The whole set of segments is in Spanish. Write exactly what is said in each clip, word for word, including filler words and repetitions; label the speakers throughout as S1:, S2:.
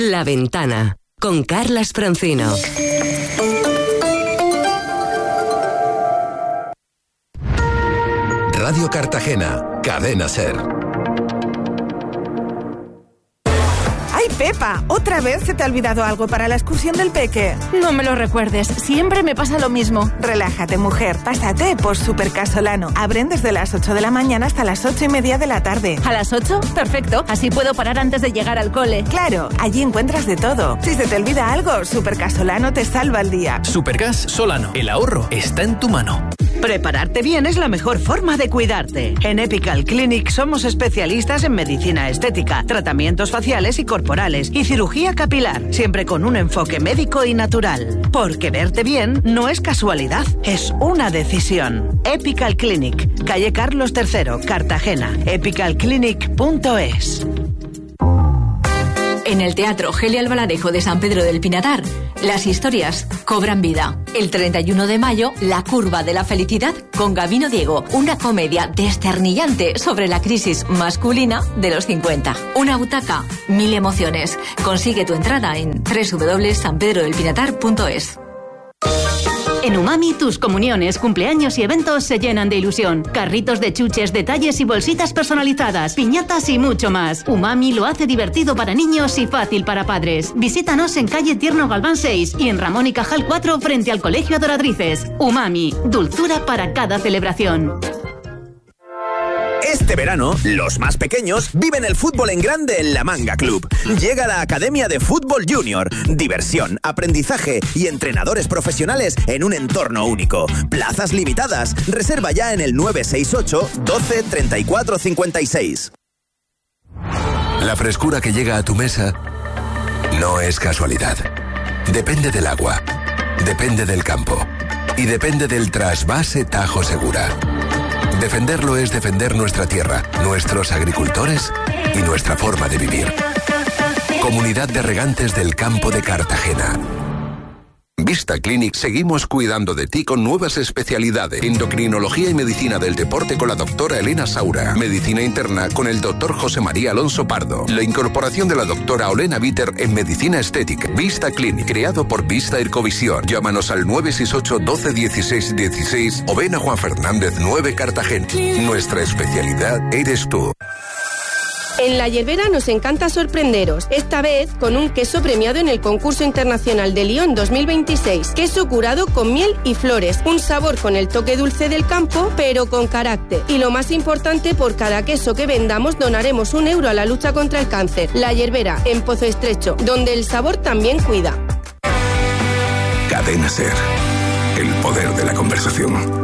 S1: La Ventana, con Carlas Francino.
S2: Radio Cartagena, Cadena Ser.
S3: ¡Ay, Pepa! ¿Otra vez se te ha olvidado algo para la excursión del peque?
S4: No me lo recuerdes, siempre me pasa lo mismo.
S3: Relájate, mujer, pásate por Supercasolano. Abren desde las ocho de la mañana hasta las ocho y media de la tarde.
S4: ¿A las ocho? Perfecto, así puedo parar antes de llegar al cole.
S3: Claro, allí encuentras de todo. Si se te olvida algo, Supercasolano te salva el día.
S5: Supergas Solano, el ahorro está en tu mano.
S6: Prepararte bien es la mejor forma de cuidarte. En Epical Clinic somos especialistas en medicina estética, tratamientos faciales y corporales y cirugía capilar, siempre con un enfoque médico y natural. Porque verte bien no es casualidad, es una decisión. Epical Clinic, calle Carlos tercero, Cartagena. epical clinic punto es.
S7: En el Teatro Geli Albaladejo de San Pedro del Pinatar, las historias cobran vida. El treinta y uno de mayo, La curva de la felicidad con Gabino Diego, una comedia desternillante sobre la crisis masculina de los cincuenta. Una butaca, mil emociones. Consigue tu entrada en doble u doble u doble u punto san pedro del pinatar punto es.
S8: En Umami, tus comuniones, cumpleaños y eventos se llenan de ilusión. Carritos de chuches, detalles y bolsitas personalizadas, piñatas y mucho más. Umami lo hace divertido para niños y fácil para padres. Visítanos en calle Tierno Galván seis y en Ramón y Cajal cuatro frente al Colegio Adoradrices. Umami, dulzura para cada celebración.
S9: Este verano, los más pequeños viven el fútbol en grande en La Manga Club. Llega la Academia de Fútbol Junior. Diversión, aprendizaje y entrenadores profesionales en un entorno único. Plazas limitadas. Reserva ya en el nueve seis ocho, doce, treinta y cuatro, cincuenta y seis.
S2: La frescura que llega a tu mesa no es casualidad. Depende del agua, depende del campo y depende del trasvase Tajo Segura. Defenderlo es defender nuestra tierra, nuestros agricultores y nuestra forma de vivir. Comunidad de Regantes del Campo de Cartagena.
S10: Vista Clinic seguimos cuidando de ti con nuevas especialidades. Endocrinología y medicina del deporte con la doctora Elena Saura. Medicina interna con el doctor José María Alonso Pardo. La incorporación de la doctora Olena Bitter en medicina estética. Vista Clinic, creado por Vista Ircovisión. Llámanos al nueve seis ocho, doce, dieciséis, dieciséis o ven a Juan Fernández nueve Cartagena. Nuestra especialidad eres tú.
S11: En La Yerbera nos encanta sorprenderos, esta vez con un queso premiado en el Concurso Internacional de Lyon dos mil veintiséis. Queso curado con miel y flores, un sabor con el toque dulce del campo, pero con carácter. Y lo más importante, por cada queso que vendamos donaremos un euro a la lucha contra el cáncer. La Yerbera, en Pozo Estrecho, donde el sabor también cuida.
S2: Cadena Ser, el poder de la conversación.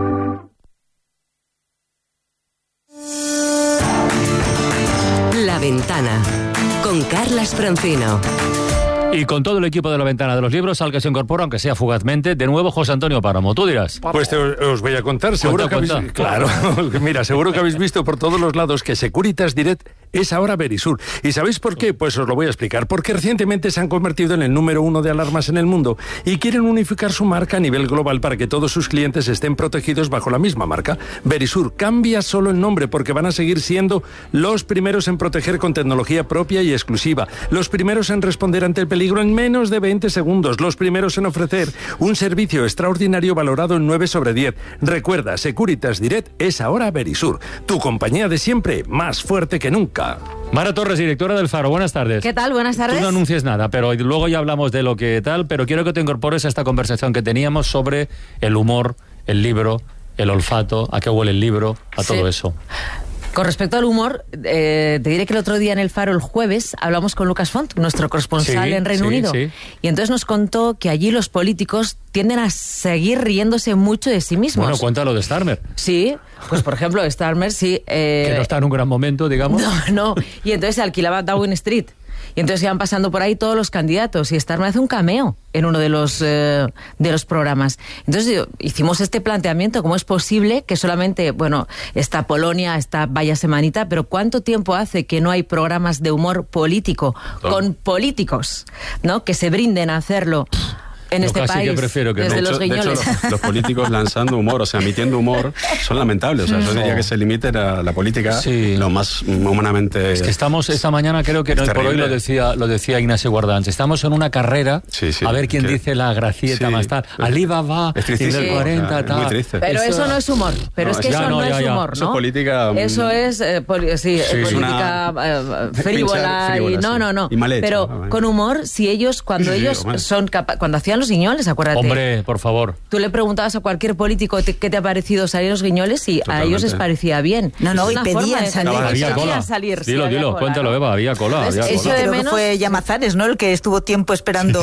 S1: La Ventana, con Carlas Francino.
S12: Y con todo el equipo de La Ventana de los Libros, al que se incorpora, aunque sea fugazmente, de nuevo José Antonio Páramo. Tú dirás.
S13: Pues te, os voy a contar. Seguro
S12: cuenta,
S13: que habéis,
S12: cuenta.
S13: Claro, mira, seguro que habéis visto por todos los lados que Securitas Direct es ahora Verisur. ¿Y sabéis por qué? Pues os lo voy a explicar. Porque recientemente se han convertido en el número uno de alarmas en el mundo y quieren unificar su marca a nivel global para que todos sus clientes estén protegidos bajo la misma marca. Verisur cambia solo el nombre porque van a seguir siendo los primeros en proteger con tecnología propia y exclusiva, los primeros en responder ante el peligro en menos de veinte segundos, los primeros en ofrecer un servicio extraordinario valorado en nueve sobre diez. Recuerda, Securitas Direct es ahora Verisur, tu compañía de siempre, más fuerte que nunca.
S12: Mara Torres, directora del Faro, buenas tardes.
S14: ¿Qué tal? Buenas tardes.
S12: Tú no anuncies nada, pero luego ya hablamos de lo que tal, pero quiero que te incorpores a esta conversación que teníamos sobre el humor, el libro, el olfato, a qué huele el libro, a
S14: Sí.
S12: todo eso.
S14: Con respecto al humor, eh, te diré que el otro día en el Faro, el jueves, hablamos con Lucas Font, nuestro corresponsal
S12: Sí,
S14: en Reino
S12: sí,
S14: Unido.
S12: sí.
S14: Y entonces nos contó que allí los políticos tienden a seguir riéndose mucho de sí mismos.
S12: Bueno, cuéntalo de Starmer.
S14: Sí, pues por ejemplo, Starmer sí... Eh,
S12: que no está en un gran momento, digamos.
S14: No, no. Y entonces se alquilaba Downing Street. Y entonces iban pasando por ahí todos los candidatos y Starmer hace un cameo en uno de los eh, de los programas. Entonces yo, hicimos este planteamiento, ¿cómo es posible que solamente, bueno, está Polonia, está vaya semanita, pero cuánto tiempo hace que no hay programas de humor político con políticos, ¿no? Que se brinden a hacerlo. en
S12: Yo
S14: este
S12: casi
S14: país.
S12: que prefiero que
S14: desde
S12: no.
S14: los
S15: de hecho, de hecho,
S14: guiñoles.
S15: los, los políticos lanzando humor, o sea, emitiendo humor, son lamentables. O sea, yo
S12: No.
S15: diría que se limite a la política
S12: Sí.
S15: lo más humanamente.
S12: Es que estamos esta mañana, creo que
S15: Es
S12: no, por hoy
S15: terrible.
S12: lo decía, lo decía Ignacio Guardans, estamos en una carrera
S15: Sí, sí,
S12: a ver quién
S15: que-
S12: dice la gracieta
S15: sí.
S12: más tal. Alibaba,
S15: Es
S12: y
S15: tristísimo.
S12: del cuarenta,
S15: O sea, es
S12: tal.
S15: muy triste.
S14: Pero eso,
S12: Eso-
S14: no es humor. Pero
S15: No,
S14: es que
S12: ya
S14: eso
S12: no,
S14: no,
S12: ya,
S14: es
S12: ya.
S14: humor, ¿no?
S15: Eso es política, mm,
S14: Eso es eh, poli- sí,
S12: Sí,
S14: eh,
S12: es
S14: política
S15: una-
S14: eh, frívola.
S15: Pinchar, frívola,
S14: y, no,
S15: sí.
S14: no, no.
S15: Y mal hecha,
S14: Pero
S15: ¿no?
S14: con humor, si ellos, cuando
S15: Sí, sí,
S14: ellos
S15: hombre.
S14: son capa- cuando hacían los guiñoles, acuérdate.
S12: Hombre, por favor.
S14: Tú le preguntabas a cualquier político te- qué te ha parecido salir los guiñoles y a
S15: Totalmente.
S14: ellos les parecía bien.
S16: No, no,
S14: Es
S16: y
S14: una
S16: pedían
S14: forma de
S16: salir.
S14: salir.
S12: Había
S14: Pedían
S12: cola.
S14: salir, sí,
S12: Dilo,
S14: había
S12: dilo,
S14: cola,
S12: cuéntalo,
S14: ¿no?
S12: Eva, había cola,
S14: ¿Ves?
S12: había
S14: Eso
S12: cola.
S14: de
S16: Creo que
S14: menos-
S16: fue Llamazares, ¿no? El que estuvo tiempo esperando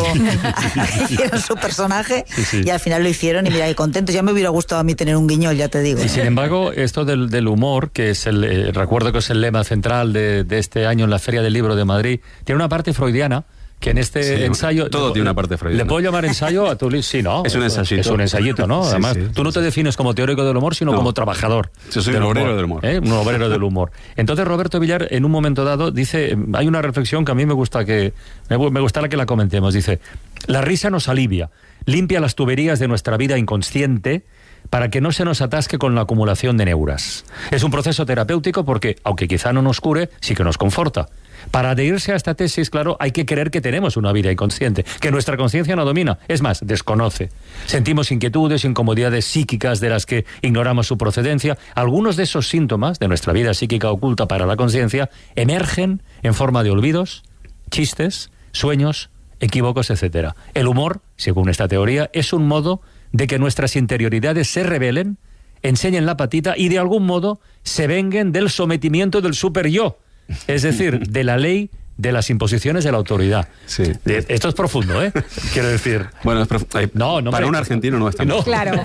S16: a que hicieran su personaje
S12: Sí, sí.
S16: y al final lo hicieron y mira, qué contentos. Ya me hubiera gustado a mí tener un guiñol, ya te digo.
S12: Y sin embargo, esto del, del humor, que es el, eh, recuerdo que es el lema central de, de este año en la Feria del Libro de Madrid, tiene una parte freudiana que en este
S15: Sí,
S12: ensayo...
S15: todo
S12: le-
S15: tiene una parte freudiana.
S12: ¿Le puedo llamar ensayo a tu libro? Sí, ¿no?
S15: Es un ensayito.
S12: Es un ensayito, ¿no?
S15: Sí,
S12: Además,
S15: sí,
S12: tú no te defines como teórico del humor, sino
S15: No.
S12: como trabajador.
S15: Yo soy un obrero del humor.
S12: ¿eh? Un obrero del humor. Entonces, Roberto Villar, en un momento dado, dice... Hay una reflexión que a mí me gusta que... Me, gu- me gustaría que la comentemos. Dice, la risa nos alivia, limpia las tuberías de nuestra vida inconsciente para que no se nos atasque con la acumulación de neuras. Es un proceso terapéutico porque, aunque quizá no nos cure, sí que nos conforta. Para adherirse a esta tesis, claro, hay que creer que tenemos una vida inconsciente, que nuestra conciencia no domina, es más, desconoce. Sentimos inquietudes, incomodidades psíquicas de las que ignoramos su procedencia. Algunos de esos síntomas de nuestra vida psíquica oculta para la conciencia emergen en forma de olvidos, chistes, sueños, equívocos, etcétera. El humor, según esta teoría, es un modo de que nuestras interioridades se rebelen, enseñen la patita y de algún modo se venguen del sometimiento del super yo. Es decir, de la ley de las imposiciones de la autoridad.
S15: Sí.
S12: De- esto es profundo, ¿eh? Quiero decir...
S15: Bueno, es prof- ay,
S12: No, no
S15: para
S12: me-
S15: un argentino no es tan
S12: No.
S4: Claro.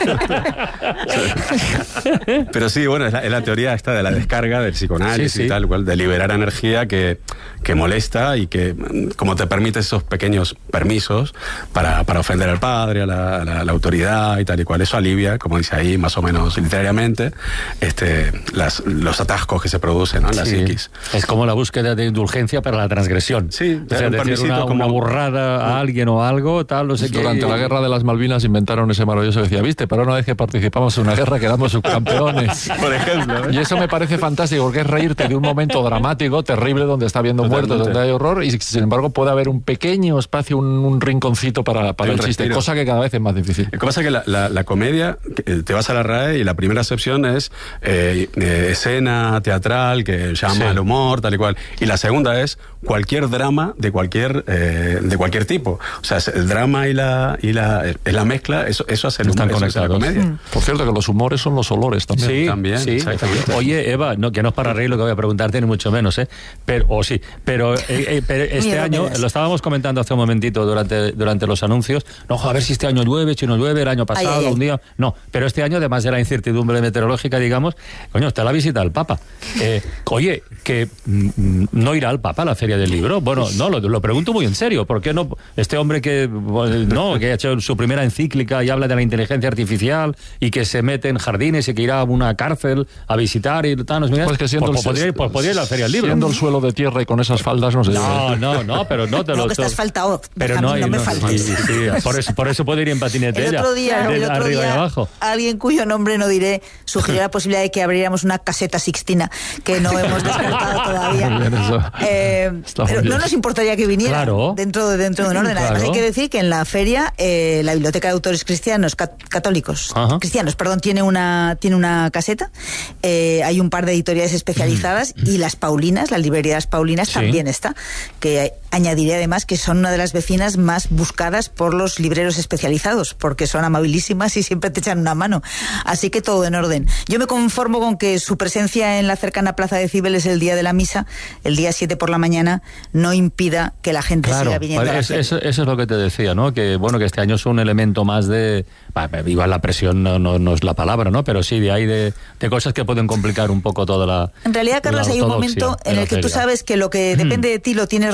S15: Pero sí, bueno, es la, es la teoría esta de la descarga del psicoanálisis
S12: Sí, sí.
S15: y tal cual, de liberar energía que, que molesta y que, mm, como te permite esos pequeños permisos para, para ofender al padre, a la, a la- a la autoridad y tal y cual. Eso alivia, como dice ahí, más o menos literariamente, este, las, los atascos que se producen, ¿no? En la
S12: Sí.
S15: psiquis.
S12: Es como la búsqueda de indulgencia para la transgresión.
S15: Sí,
S12: o sea,
S15: un
S12: decir
S15: permisito
S12: una,
S15: como-
S12: una burrada a alguien o algo, tal, no sé qué.
S17: Durante la guerra de las Malvinas inventaron ese maravilloso que decía, viste, pero una vez que participamos en una guerra quedamos subcampeones.
S15: Por ejemplo. ¿eh?
S17: Y eso me parece fantástico, porque es reírte de un momento dramático, terrible, donde está habiendo
S15: Totalmente.
S17: muertos, donde hay horror, y sin embargo puede haber un pequeño espacio, un, un rinconcito para, para
S15: Hay
S17: el
S15: un
S17: chiste,
S15: respiro.
S17: cosa que cada vez es más difícil.
S15: Lo que pasa es que la, la- la comedia, que, eh, te vas a la R A E y la primera acepción es eh, eh, escena teatral que llama
S12: Sí.
S15: al humor, tal y cual. Y la segunda es cualquier drama de cualquier eh, de cualquier tipo. O sea, es el drama y la y la, eh, la mezcla, eso, eso hace el
S12: Están
S15: humor, eso hace la
S12: conectados.
S15: comedia.
S17: Por cierto, que los humores son los olores también.
S12: Sí,
S15: También,
S12: sí.
S15: exactamente.
S12: Oye, Eva, no, que no es para reír lo que voy a preguntarte, ni mucho menos, ¿eh? Pero, o sí, pero, eh, eh, pero este
S16: Miedo
S12: año,
S16: me das.
S12: lo estábamos comentando hace un momentito durante, durante los anuncios, no, a ver si este año llueve, si no llueve, el año pasado,
S16: Ay, ay, ay.
S12: un día, no, pero este año, además de la incertidumbre meteorológica, digamos, coño, está la visita al Papa. Eh, oye, que mm, no irá al Papa a la Feria del Libro. Bueno, no, lo, lo pregunto muy en serio, ¿por qué no? Este hombre que, bueno, no, que ha hecho su primera encíclica y habla de la inteligencia artificial y que se mete en jardines y que irá a una cárcel a visitar y tal, ¿no?
S17: Pues que siendo,
S12: pues,
S17: el,
S12: podría, ir- pues podría ir a la Feria del Libro.
S17: siendo el suelo de tierra y con esas faldas, no sé.
S12: No, no, no, pero no te
S16: No,
S12: lo...
S16: que estás faltado.
S12: Pero
S16: Déjame,
S12: no, hay,
S16: no me
S12: no,
S16: faltes.
S12: sí, sí, por, eso, por eso puede ir en patinete
S16: El
S12: ella,
S16: otro día,
S12: de
S16: el otro
S12: arriba y
S16: día
S12: abajo.
S16: alguien cuyo nombre no diré sugirió la posibilidad de que abriéramos una caseta Sixtina que no hemos descartado todavía.
S17: Muy bien, eso.
S16: Eh,
S17: Está muy
S16: pero
S17: bien.
S16: no nos importaría que viniera
S12: Claro.
S16: dentro, de, dentro de un orden. Además,
S12: Claro.
S16: hay que decir que en la feria eh, la Biblioteca de Autores Cristianos, cat- católicos,
S12: Ajá.
S16: cristianos, perdón, tiene una, tiene una caseta. Eh, hay un par de editoriales especializadas y las Paulinas, la librería de las Paulinas
S12: Sí.
S16: también está. Que añadiré además que son una de las vecinas más buscadas por los libreros especializados, porque son amabilísimas y siempre te echan una mano. Así que todo en orden. Yo me conformo con que su presencia en la cercana Plaza de Cibeles el día de la misa, el día siete por la mañana, no impida que la gente
S12: Claro,
S16: siga viniendo a la
S12: es-
S16: feria.
S12: eso, eso es lo que te decía, ¿no? Que bueno, que este año es un elemento más de, bah, igual la presión no, no, no es la palabra, ¿no? Pero sí de ahí de, de cosas que pueden complicar un poco toda la.
S16: En realidad, Carlos,
S12: la
S16: hay un
S12: ortodoxia
S16: momento
S12: de
S16: en
S12: la
S16: el que tú
S12: feria.
S16: sabes que lo que depende de ti lo tienes razonablemente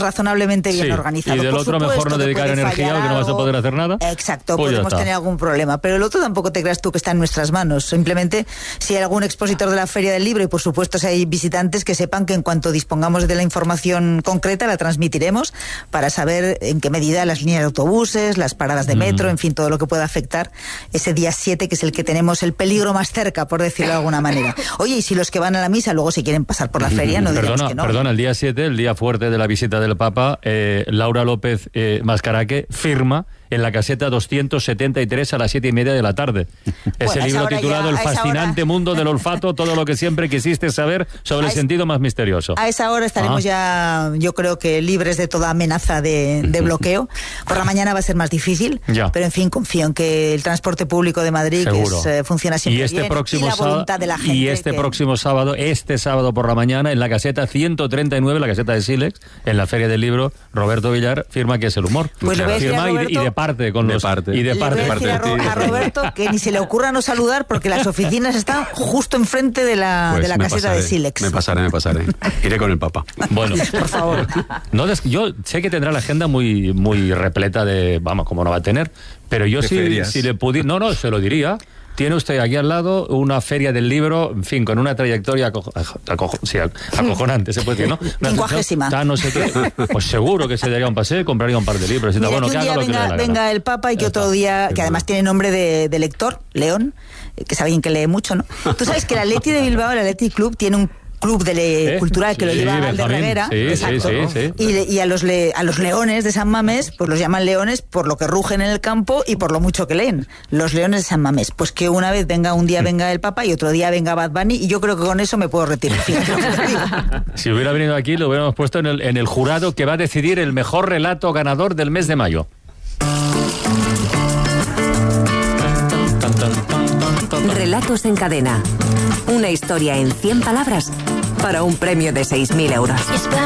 S16: razonablemente bien
S12: sí.
S16: organizado.
S12: Y del
S16: Por
S12: otro
S16: supuesto
S12: mejor no
S16: que
S12: dedicar
S16: puede
S12: energía
S16: fallar
S12: o que no vas a
S16: algo.
S12: poder hacer nada.
S16: Exacto,
S12: Pues ya
S16: podemos
S12: está.
S16: tener algún problema. Pero el otro tampoco te creas tú que está en nuestras manos. Simplemente, si hay algún expositor de la Feria del Libro, y por supuesto si hay visitantes, que sepan que en cuanto dispongamos de la información concreta, la transmitiremos para saber en qué medida las líneas de autobuses, las paradas de metro,
S12: Mm.
S16: en fin, todo lo que pueda afectar ese día siete, que es el que tenemos el peligro más cerca, por decirlo de alguna manera. Oye, y si los que van a la misa luego si quieren pasar por la feria, no diremos
S12: Perdona,
S16: que no.
S12: perdona, el día siete, el día fuerte de la visita del Papa, eh, Laura López eh, Mascaraque firma en la caseta doscientos setenta y tres a las siete y media de la tarde. Ese
S16: Bueno, a esa
S12: libro
S16: hora
S12: titulado
S16: ya-
S12: El
S16: a esa
S12: fascinante
S16: hora-
S12: mundo del olfato, todo lo que siempre quisiste saber sobre el
S16: A es-
S12: sentido más misterioso.
S16: A esa hora estaremos
S12: Ah.
S16: ya, yo creo que libres de toda amenaza de, de bloqueo. Por la mañana va a ser más difícil,
S12: Ya.
S16: pero en fin, confío en que el transporte público de Madrid que
S12: Seguro.
S16: es, eh, funciona siempre
S12: y este
S16: bien,
S12: próximo
S16: y la
S12: sábado,
S16: voluntad de la gente.
S12: y este
S16: que-
S12: próximo sábado, este sábado por la mañana, en la caseta ciento treinta y nueve, la caseta de Silex, en la Feria del Libro, Roberto Villar firma que es el humor.
S16: Pues le voy a decir
S12: firma
S16: a
S12: y, de,
S16: Roberto-
S12: y de parte con
S15: De
S12: los
S15: parte.
S12: y de
S16: Le
S12: parte.
S16: voy a decir a, Ro- a Roberto que ni se le ocurra no saludar porque las oficinas están justo enfrente de la,
S15: Pues
S16: de la
S15: me
S16: caseta
S15: pasaré,
S16: de Silex.
S15: Me pasaré, me pasaré. Iré con el Papa.
S12: Bueno,
S16: por favor.
S12: no des- yo sé que tendrá la agenda muy muy repleta de, vamos, como no va a tener, pero yo
S15: De
S12: sí,
S15: ferias.
S12: si le pudiera, no, no, se lo diría. Tiene usted aquí al lado una feria del libro, en fin, con una trayectoria aco- aco- sí, acojonante, se puede decir, ¿no? Una
S16: Quincuagésima.
S12: tal, no sé qué. Pues seguro que se daría un paseo y compraría un par de libros. Y
S16: Mira,
S12: bueno,
S16: que
S12: que
S16: un
S12: haga
S16: día
S12: lo que le dé
S16: venga,
S12: la gana.
S16: venga el Papa y que otro día, que además tiene nombre de, de lector, León, eh, que es alguien que lee mucho, ¿no? Tú sabes que el Atleti de Bilbao, el Athletic Club, tiene un club de le-
S12: ¿Eh?
S16: cultural que lo
S12: Sí,
S16: lleva al de
S12: Benjamín.
S16: Reguera.
S12: Sí,
S16: Exacto.
S12: sí, sí, sí.
S16: Y, le- y a los le- a los leones de San Mamés, pues los llaman leones por lo que rugen en el campo y por lo mucho que leen. Los leones de San Mamés. Pues que una vez venga, un día venga el Papa y otro día venga Bad Bunny, y yo creo que con eso me puedo retirar. Fíjate lo que te digo.
S12: Si hubiera venido aquí, lo hubiéramos puesto en el, en el jurado que va a decidir el mejor relato ganador del mes de mayo.
S1: Relatos en cadena. Una historia en cien palabras para un premio de seis mil euros.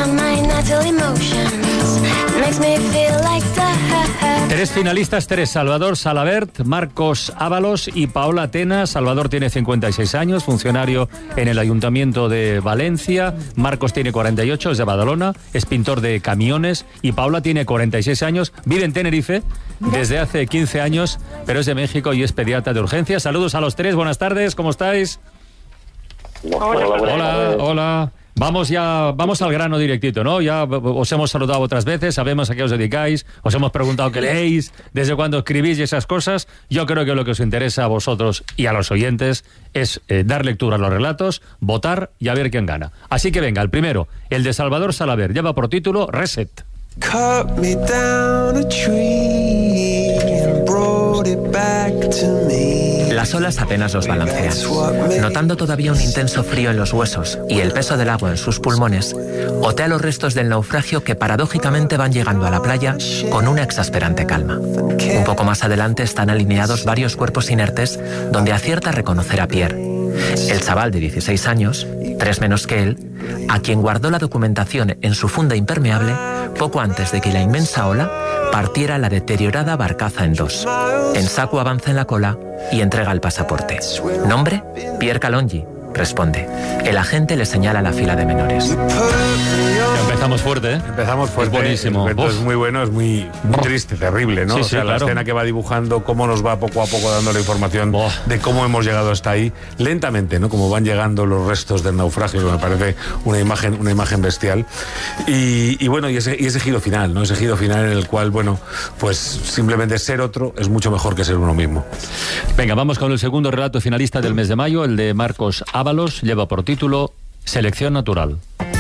S12: Tres finalistas, tres: Salvador Salabert, Marcos Ábalos y Paola Tena. Salvador tiene cincuenta y seis años, funcionario en el Ayuntamiento de Valencia. Marcos tiene cuarenta y ocho, es de Badalona, es pintor de camiones. Y Paola tiene cuarenta y seis años, vive en Tenerife desde hace quince años, pero es de México y es pediatra de urgencias. Saludos a los tres, buenas tardes, ¿cómo estáis?
S18: Hola,
S12: Hola, hola. Vamos ya, vamos al grano directito, ¿no? Ya os hemos saludado otras veces, sabemos a qué os dedicáis, os hemos preguntado qué leéis, desde cuándo escribís y esas cosas. Yo creo que lo que os interesa a vosotros y a los oyentes es eh, dar lectura a los relatos, votar y a ver quién gana. Así que venga, el primero, el de Salvador Salaver, lleva por título Reset.
S18: Cut me down a tree and brought it back to me.
S19: Las olas apenas los balancean. Notando todavía un intenso frío en los huesos y el peso del agua en sus pulmones, otea los restos del naufragio que paradójicamente van llegando a la playa con una exasperante calma. Un poco más adelante están alineados varios cuerpos inertes donde acierta a reconocer a Pierre, el chaval de dieciséis años, tres menos que él, a quien guardó la documentación en su funda impermeable poco antes de que la inmensa ola partiera la deteriorada barcaza en dos. En saco avanza en la cola y entrega el pasaporte. ¿Nombre? Pierre Calongi, responde. El agente le señala la fila de menores.
S12: Ya empezamos fuerte, ¿eh?
S13: Empezamos fuerte.
S12: Es buenísimo.
S13: El cuento
S12: Uf.
S13: es muy bueno, es muy, muy triste, terrible, ¿no?
S12: Sí,
S13: o sea,
S12: sí,
S13: la
S12: claro.
S13: escena que va dibujando, cómo nos va poco a poco dando la información de cómo hemos llegado hasta ahí, lentamente, ¿no? Como van llegando los restos del naufragio, que me parece una imagen, una imagen bestial. Y, y bueno, y ese, y ese giro final, ¿no? Ese giro final en el cual, bueno, pues simplemente ser otro es mucho mejor que ser uno mismo.
S12: Venga, vamos con el segundo relato finalista del mes de mayo, el de Marcos Ábalos, lleva por título Selección Natural.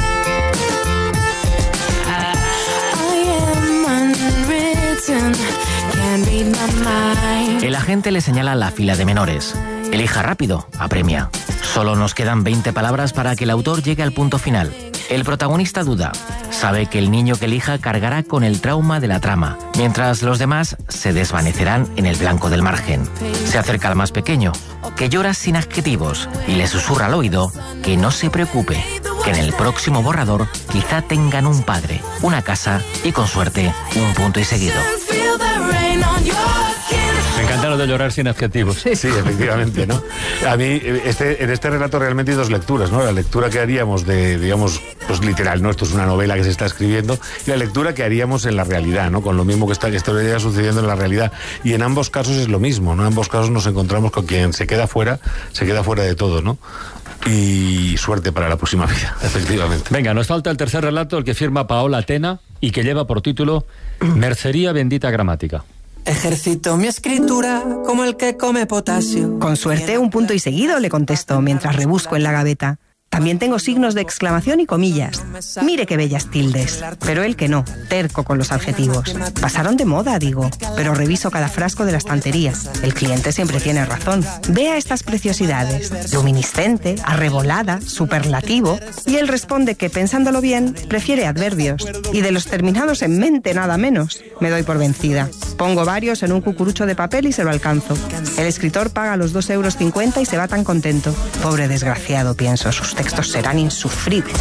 S19: El agente le señala la fila de menores. Elija rápido, apremia. Solo nos quedan veinte palabras para que el autor llegue al punto final. El protagonista duda. Sabe que el niño que elija cargará con el trauma de la trama, mientras los demás se desvanecerán en el blanco del margen. Se acerca al más pequeño, que llora sin adjetivos, y le susurra al oído que no se preocupe, que en el próximo borrador quizá tengan un padre, una casa y con suerte un punto y seguido.
S18: Feel the rain on your skin.
S12: Me encanta lo de llorar sin adjetivos.
S20: Sí, efectivamente, ¿no? A mí, este, en este relato realmente hay dos lecturas, ¿no? La lectura que haríamos de, digamos, pues literal, ¿no? Esto es una novela que se está escribiendo, y la lectura que haríamos en la realidad, ¿no? Con lo mismo que está, que estaría sucediendo en la realidad. Y en ambos casos es lo mismo, ¿no? En ambos casos nos encontramos con quien se queda fuera, se queda fuera de todo, ¿no? Y suerte para la próxima vida, efectivamente.
S12: Venga, nos falta el tercer relato, el que firma Paola Tena y que lleva por título Mercería Bendita Gramática.
S18: Ejercito mi escritura como el que come potasio.
S21: Con suerte, un punto y seguido, le contesto mientras rebusco en la gaveta. También tengo signos de exclamación y comillas. Mire qué bellas tildes. Pero él que no, terco con los adjetivos. Pasaron de moda, digo, pero reviso cada frasco de la estantería. El cliente siempre tiene razón. Vea estas preciosidades. Luminiscente, arrebolada, superlativo. Y él responde que, pensándolo bien, prefiere adverbios. Y de los terminados en mente, nada menos. Me doy por vencida. Pongo varios en un cucurucho de papel y se lo alcanzo. El escritor paga los dos euros cincuenta y se va tan contento. Pobre desgraciado, pienso, sus textos serán insufribles.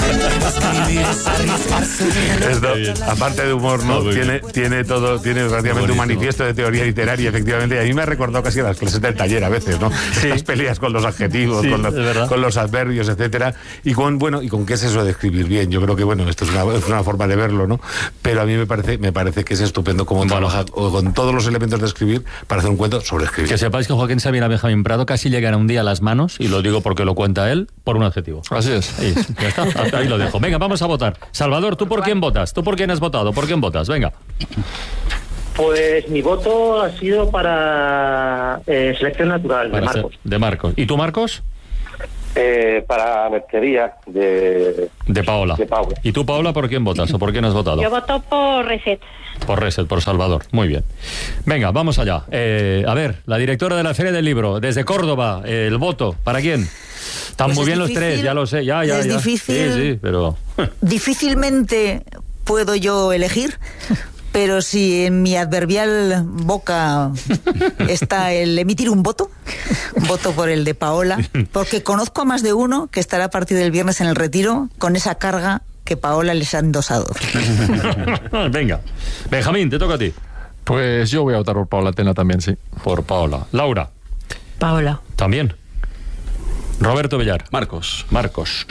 S20: Esto, aparte de humor, ¿no? Tiene, tiene todo, tiene prácticamente un manifiesto de teoría literaria, efectivamente. Y a mí me ha recordado casi a las clases del taller a veces, ¿no? Sí. Estas peleas con los adjetivos, sí, con, los, con los adverbios, etcétera. Y con, bueno, y con qué es eso de escribir bien. Yo creo que, bueno, esto es una, es una forma de verlo, ¿no? Pero a mí me parece, me parece que es estupendo cómo bueno. trabaja con todos los elementos de escribir para hacer un cuento sobre escribir.
S12: Que sepáis que Joaquín Sabina Benjamín Prado casi le gana un día a las manos, y lo digo porque lo cuenta él, por un adjetivo.
S17: Así es.
S12: Ahí, ya está, ahí lo dejo. Venga, vamos a votar. Salvador, ¿tú por quién votas? ¿Tú por quién has votado? ¿Por quién votas? Venga.
S22: Pues mi voto ha sido para eh, Selección Natural, para de Marcos.
S12: Ser, de Marcos. ¿Y tú, Marcos?
S22: Eh, para Mercería, de...
S12: De Paola.
S22: De Paola.
S12: ¿Y tú, Paola, por quién votas o por quién has votado?
S23: Yo voto por Reset.
S12: Por Reset, por Salvador. Muy bien. Venga, vamos allá. Eh, a ver, la directora de la Feria del Libro, desde Córdoba, eh, el voto, ¿para quién? Están pues muy bien difícil, los tres, ya lo sé, ya, ya,
S16: es
S12: ya.
S16: difícil.
S12: Sí, sí, pero...
S16: Difícilmente puedo yo elegir, pero si en mi adverbial boca está el emitir un voto, voto por el de Paola, porque conozco a más de uno que estará a partir del viernes en el retiro con esa carga que Paola les ha endosado.
S12: Venga, Benjamín, te toca a ti.
S17: Pues yo voy a votar por Paola Tena también, sí.
S12: Por Paola. Laura.
S14: Paola.
S12: También. Roberto Villar.
S15: Marcos.
S12: Marcos.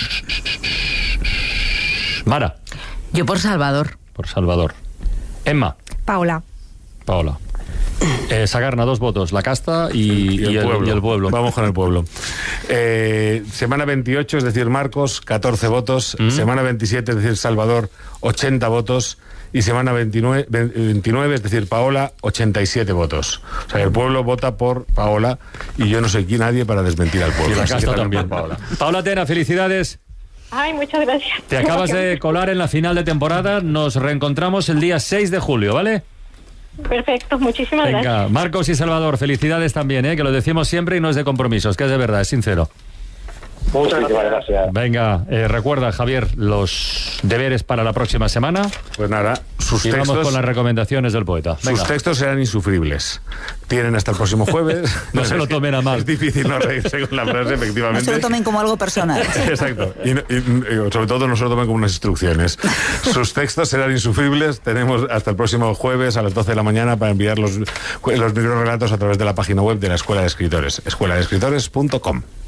S12: Mara.
S14: Yo por Salvador.
S12: Por Salvador. Emma.
S21: Paola.
S12: Paola. Eh, Sagarna, dos votos. La casta y,
S20: y, el,
S12: y, el,
S20: pueblo.
S12: y el pueblo.
S20: Vamos con el pueblo. Eh, semana veintiocho, es decir, Marcos, catorce votos. ¿Mm? Semana veintisiete, es decir, Salvador, ochenta votos. Y semana veintinueve, veintinueve, es decir, Paola, ochenta y siete votos. O sea, el pueblo vota por Paola y yo no soy aquí nadie para desmentir al pueblo.
S12: Y la casta también. Paola. Paola Tena, felicidades.
S23: Ay, muchas gracias.
S12: Te acabas de colar en la final de temporada. Nos reencontramos el día seis de julio, ¿vale?
S23: Perfecto, muchísimas
S12: Venga,
S23: gracias.
S12: Marcos y Salvador, felicidades también, ¿eh? Que lo decimos siempre y no es de compromisos, que es de verdad, es sincero.
S22: Muchas gracias.
S12: Venga, eh, recuerda, Javier, los deberes para la próxima semana.
S20: Pues nada, sus
S12: y
S20: textos...
S12: vamos con las recomendaciones del poeta. Venga.
S20: Sus textos serán insufribles. Tienen hasta el próximo jueves.
S12: No, no se lo tomen a mal.
S20: Es difícil no reírse con la frase, efectivamente.
S16: No se lo tomen como algo personal.
S20: Exacto. Y, y, y sobre todo no se lo tomen como unas instrucciones. Sus textos serán insufribles. Tenemos hasta el próximo jueves a las doce de la mañana para enviar los, los microrelatos a través de la página web de la Escuela de Escritores, escuela de escritores punto com.